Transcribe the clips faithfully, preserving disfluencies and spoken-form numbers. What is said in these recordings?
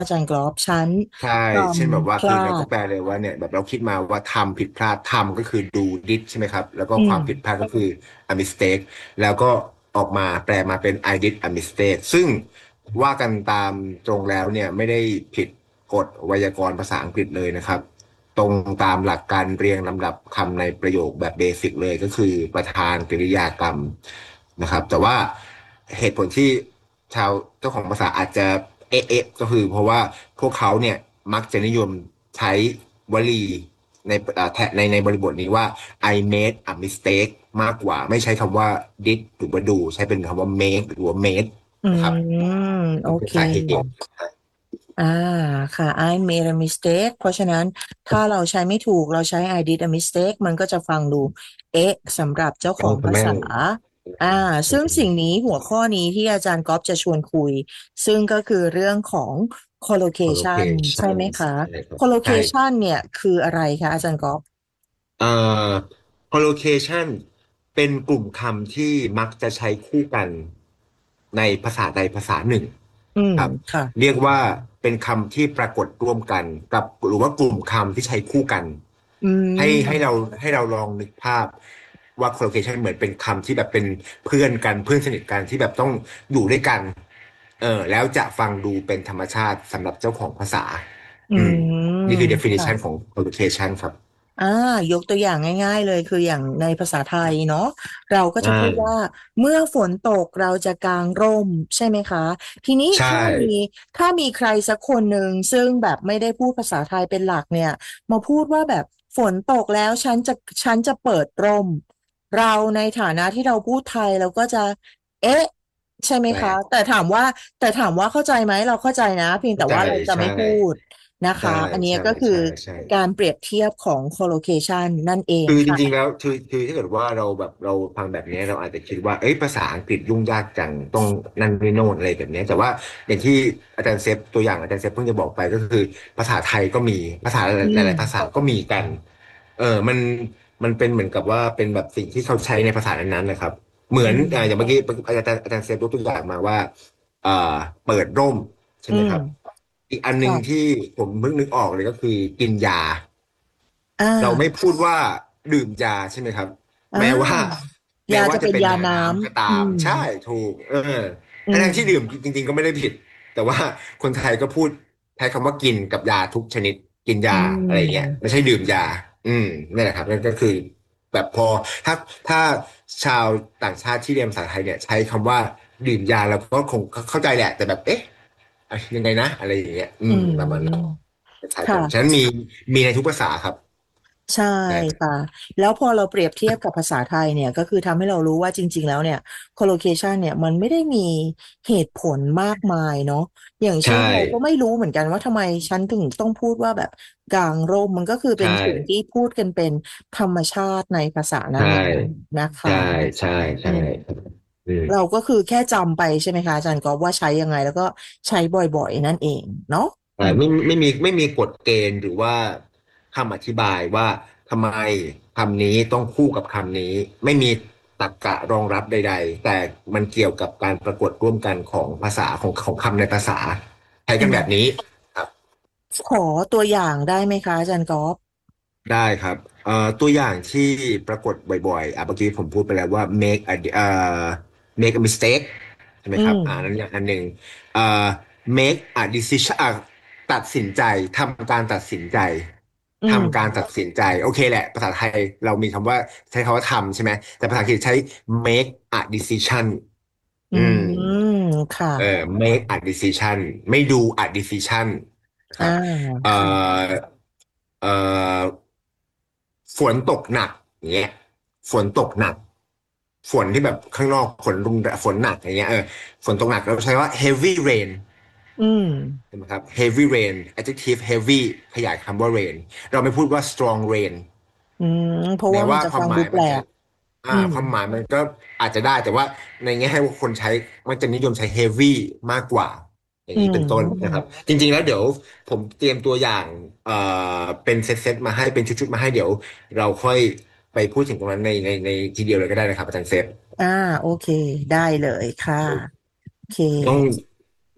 อาจารย์กรอบฉันใช่ทเช่นแบบว่าำพลาคือเราก็ดแปลเลยว่าเนี่ยแบบเราคิดมาว่าทำผิดพลาดทำก็คือดูดิดใช่ไหมครับแล้วก็อืมความผิดพลาดก็คือ a mistake แล้วก็ออกมาแปลมาเป็น I did a mistake ซึ่งว่ากันตามตรงแล้วเนี่ยไม่ได้ผิดกฎไวยากรณ์ภาษาอังกฤษเลยนะครับตรงตามหลักการเรียงลำดับคำในประโยคแบบเบสิกเลยก็คือประธานกริยากรรมนะครับแต่ว่าเหตุผลที่ชาวเจ้าของภาษาอาจจะ เอ๊ะเอ๊ะก็คือเพราะว่าพวกเขาเนี่ยมักจะนิยมใช้วลีในเอ่อแทในในบริบทนี้ว่า I made a mistake มากกว่าไม่ใช้คำว่า did หรือว่า do ใช้เป็นคำว่า make หรือว่า made อืนะครับมโอนี่เป็เคนสาเหตุอ่าค่ะ I made a mistake เพราะฉะนั้นถ้าเราใช้ไม่ถูกเราใช้ I did a mistake มันก็จะฟังดูเอ๊ะสำหรับเจ้าของภาษาแม่งอ่าซึ่งสิ่งนี้หัวข้อนี้ที่อาจารย์ก๊อฟจะชวนคุยซึ่งก็คือเรื่องของค collocation ใช่ collocation ไหมคะใช่ครับใช่ collocation เนี่ยคืออะไรคะอาจารย์ก๊อฟเอ่อ collocation เป็นกลุ่มคำที่มักจะใช้คู่กันในภาษาใดภาษาหนึ่งอืมครับค่ะเรียกว่าเป็นคำที่ปรากฏร่วมกันกับหรือว่ากลุ่มคำที่ใช้คู่กันอืให้ให้เรามให้เราลองนึกภาพว่า collocation เหมือนเป็นคำที่แบบเป็นเพื่อนกันเพื่อนสนิทกันที่แบบต้องอยู่ด้วยกันเออแล้วจะฟังดูเป็นธรรมชาติสำหรับเจ้าของภาษาอือืมนี่คือม definition ขอค่ะง collocation ครับอ่ายกตัวอย่างง่ายๆเลยคืออย่างในภาษาไทยเนาะเราก็อ่จะพูดว่าาเมื่อฝนตกเราจะกางร่มใช่ไหมคะทีนี้ใช่ถ้ามีถ้ามีใครสักคนหนึ่งซึ่งแบบไม่ได้พูดภาษาไทยเป็นหลักเนี่ยมาพูดว่าแบบฝนตกแล้วฉันจะฉันจะเปิดร่มเราในฐานะที่เราพูดไทยเราก็จะเอ๊ะใช่ไหมคะแปลกแต่ถามว่าแต่ถามว่าเข้าใจไหมเราเข้าใจนะเพียงแต่เข้าใจว่าเราจะไม่ใช่พูด นะใช่คะอันนี้ใช่ก็คือใช่ใช่การเปรียบเทียบของ collocation นั่นเองคือจริงๆค่ะแล้วคือคือถ้าเกิดว่าเราแบบเราฟังแบบนี้เราอาจจะคิดว่าเอ้ยภาษาอังกฤษยุ่งยากจังต้องนั่นนี่โน่นอะไรแบบนี้แต่ว่าอย่างที่อาจารย์เซฟตัวอย่างอาจารย์เซฟเพิ่งจะบอกไปก็คือภาษาไทยก็มีภาษาอืหมลายๆภาษาก็มีกันเออมันมันเป็นเหมือนกับว่าเป็นแบบสิ่งที่เขาใช้ในภาษานั้นๆนะครับเหมือือนอ่าอย่างเมื่อกี้มอาจารย์อาจารย์เซฟยกตัวอย่างมาว่าอ่าเปิดร่มใช่อืมไหมครับ อีกอันหนึ่งที่ค่ะผมเพิ่งนึกออกเลยก็คือกินยาอ่เราไม่าพูดว่าดื่มยาใช่ไหมครับอ่แม้ว่าาแม้ยาว่าจะเป็นจะเป็นยายาน้ำก็น้ำตาอืมมใช่ถูกเอออืทั้งๆที่ดื่มมจริงๆก็ไม่ได้ผิดแต่ว่าคนไทยก็พูดใช้คำว่ากินกับยาทุกชนิดกินอืยาอะไรเงี้ยไม่มใช่ดื่มยาอืมนี่นแหละครับนั่นก็คือแบบพอถ้าถ้าชาวต่างชาติที่เรียนภาษาไทยเนี่ยใช้คำว่าดื่มยาแล้วก็คงเข้าใจแหละแต่แบบเอ๊ะอ่ะยังไงนะอะไรอย่างเงี้ยอือืมประมาณนั้นมคล้ายกันฉะนั้นค่ะมีมีในทุกภาษาครับใช่ใช่ครับค่ะแล้วพอเราเปรียบเทียบกับภาษาไทยเนี่ยก็คือทำให้เรารู้ว่าจริงๆแล้วเนี่ย collocation เนี่ยมันไม่ได้มีเหตุผลมากมายเนาะอย่างใช่เช่นเราก็ไม่รู้เหมือนกันว่าทำไมฉันถึงต้องพูดว่าแบบกางร่มมันก็คือเป็ใช่นสิ่งที่พูดกันเป็นธรรมชาติในภาษาใช่นั้นๆนะคะใช่ใช่ใช่อืมอืมเราก็คือแค่จำไปใช่ไหมคะอาจารย์ก็ว่าใช้ยังไงแล้วก็ใช้บ่อยๆนั่นเองเนาะอืแต่มไม่ไม่มีไม่มีกฎเกณฑ์หรือว่าคำอธิบายว่าทำไมคำนี้ต้องคู่กับคำนี้ไม่มีตรรกะรองรับใดๆแต่มันเกี่ยวกับการปรากฏร่วมกันของภาษาของของคำในภาษาใช้อืมกันแบบนี้ครับขอตัวอย่างได้ไหมคะอาจารย์กอล์ฟได้ครับเอ่อตัวอย่างที่ปรากฏบ่อยๆอ่ะเมื่อกี้ผมพูดไปแล้วว่า make a เอ่อ make a mistake ใช่ไหมอืครับอ่านั้นมอย่างอันหนึ่งเอ่อ make a decision อ่ะตัดสินใจทำการตัดสินใจอืมทำการตัดสินใจโอเคแหละภาษาไทยเรามีคำว่าใช้คำว่าทำใช่ไหมแต่ภาษาอังกฤษใช้ make a decision อือืมมค่ะเออ make a decision ไม่ดู a decision คอ่ารับเอ่ค่ะอเอ่อ ฝนตกหนักอย่างเงี้ยฝนตกหนักฝนที่แบบข้างนอกฝนรุนแรงฝนหนักอย่างเงี้ยเออฝนตกหนักเราใช้ว่า heavy rain อืมใช่ไหมครับ heavy rain adjective heavy ขยายคำว่า rain เราไม่พูดว่า strong rain อืมเพราะแม้ว่ามันว่าความจะฟังดูแปลหมายมันจะกอ่าอืมความหมายมันก็อาจจะได้แต่ว่าในแง่ให้คนใช้มันจะนิยมใช้ heavy มากกว่าอย่างอืนี้เป็นต้นนะครัมบจริงๆแล้วเดี๋ยวผมเตรียมตัวอย่างเอ่อเป็นเซตๆมาให้เป็นชุดๆมาให้เดี๋ยวเราค่อยไปพูดถึงตรงนั้นในในในทีเดียวเลยก็ได้นะครับอาจารย์เซฟอ่าโอเคได้เลยค่ะโอเคต้อง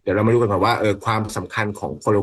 เดี๋ยวเรามาดูกันครับว่าเออความสำคัญของ